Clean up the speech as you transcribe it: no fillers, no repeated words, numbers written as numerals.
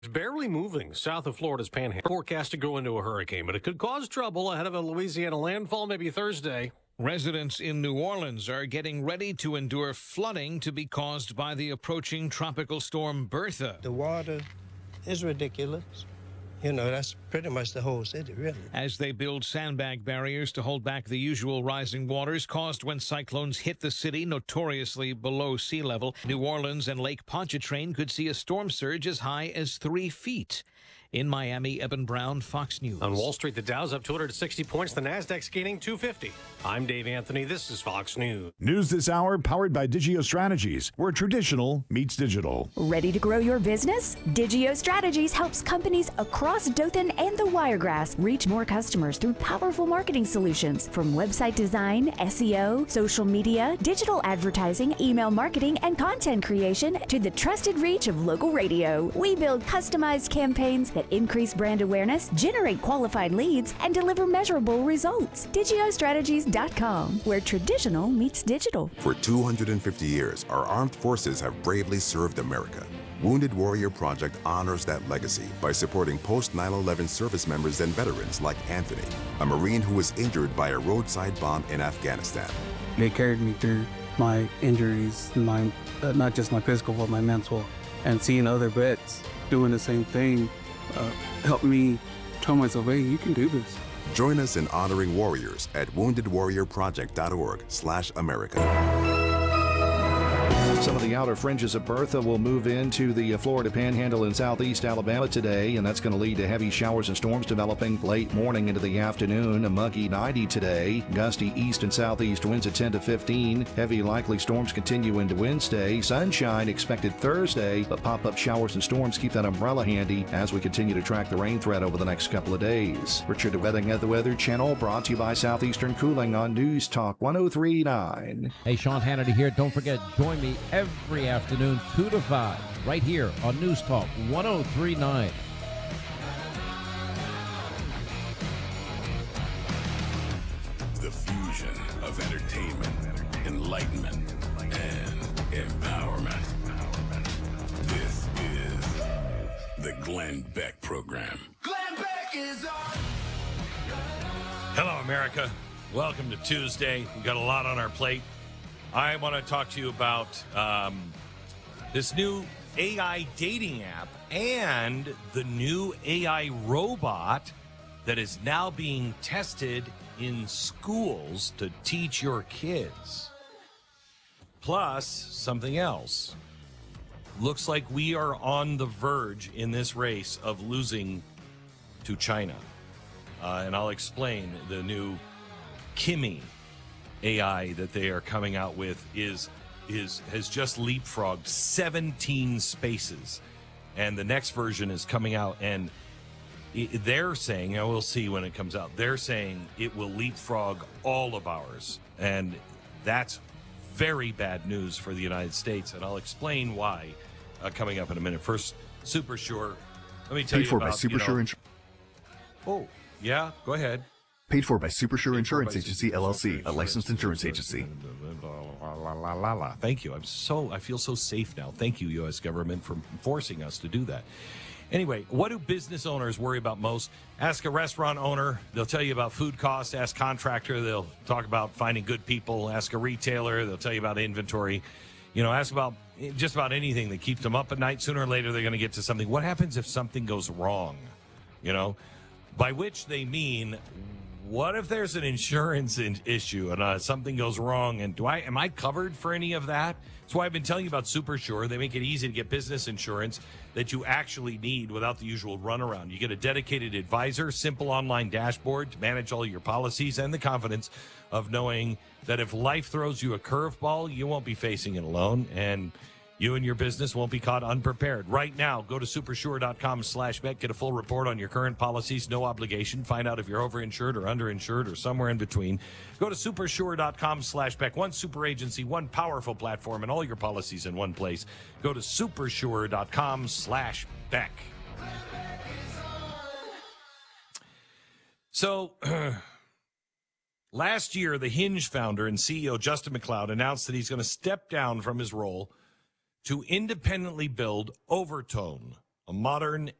It's barely moving south of Florida's panhandle. Forecast to go into a hurricane, but it could cause trouble ahead of a Louisiana landfall maybe Thursday. Residents in New Orleans are getting ready to endure flooding to be caused by the approaching tropical storm Bertha. The water is ridiculous. You know, that's pretty much the whole city, really. As they build sandbag barriers to hold back the usual rising waters caused when cyclones hit the city notoriously below sea level, New Orleans and Lake Pontchartrain could see a storm surge as high as 3 feet. In Miami, Eben Brown, Fox News. On Wall Street, the Dow's up 260 points. The Nasdaq's gaining 250. I'm Dave Anthony. This is Fox News. News this hour powered by Digio Strategies, where traditional meets digital. Ready to grow your business? Digio Strategies helps companies across Dothan and the Wiregrass reach more customers through powerful marketing solutions, from website design, SEO, social media, digital advertising, email marketing, and content creation to the trusted reach of local radio. We build customized campaigns that increase brand awareness, generate qualified leads, and deliver measurable results. DigioStrategies.com, where traditional meets digital. For 250 years, our armed forces have bravely served America. Wounded Warrior Project honors that legacy by supporting post-9/11 service members and veterans like Anthony, a Marine who was injured by a roadside bomb in Afghanistan. They carried me through my injuries, not just my physical, but my mental. And seeing other vets doing the same thing helped me tell myself, hey, you can do this. Join us in honoring warriors at woundedwarriorproject.org/America. Some of the outer fringes of Bertha will move into the Florida Panhandle in southeast Alabama today, and that's going to lead to heavy showers and storms developing late morning into the afternoon. A muggy 90 today. Gusty east and southeast winds at 10 to 15. Heavy likely storms continue into Wednesday. Sunshine expected Thursday, but pop-up showers and storms keep that umbrella handy as we continue to track the rain threat over the next couple of days. Richard Wedding at the Weather Channel, brought to you by Southeastern Cooling on News Talk 103.9. Hey, Sean Hannity here. Don't forget, join me every afternoon, 2 to 5, right here on News Talk 103.9. The fusion of entertainment, enlightenment, and empowerment. This is the Glenn Beck Program. Glenn Beck is on. Hello, America. Welcome to Tuesday. We've got a lot on our plate. I want to talk to you about this new AI dating app and the new AI robot that is now being tested in schools to teach your kids. Plus, something else. Looks like we are on the verge in this race of losing to China. And I'll explain. The new Kimi AI that they are coming out with has just leapfrogged 17 spaces, and the next version is coming out, and they're saying, and we'll see when it comes out, they're saying it will leapfrog all of ours, and that's very bad news for the United States, and I'll explain why coming up in a minute. First, Super Sure. Let me tell you about, by Super Sure Insurance. Oh, yeah, go ahead. Paid for by Super Sure Insurance Agency, LLC, a licensed insurance agency. Thank you. I feel so safe now. Thank you, U.S. government, for forcing us to do that. Anyway, what do business owners worry about most? Ask a restaurant owner. They'll tell you about food costs. Ask contractor. They'll talk about finding good people. Ask a retailer. They'll tell you about inventory. Ask about just about anything that keeps them up at night. Sooner or later, they're going to get to something. What happens if something goes wrong? By which they mean, what if there's an insurance issue and something goes wrong? And am I covered for any of that? That's why I've been telling you about Super Sure. They make it easy to get business insurance that you actually need without the usual runaround. You get a dedicated advisor, simple online dashboard to manage all your policies, and the confidence of knowing that if life throws you a curveball, you won't be facing it alone, and you and your business won't be caught unprepared. Right now, go to supersure.com/Beck. Get a full report on your current policies, no obligation. Find out if you're overinsured or underinsured or somewhere in between. Go to supersure.com/Beck. One super agency, one powerful platform, and all your policies in one place. Go to supersure.com/Beck. So, last year, the Hinge founder and CEO Justin McLeod announced that he's going to step down from his role to independently build Overtone, a modern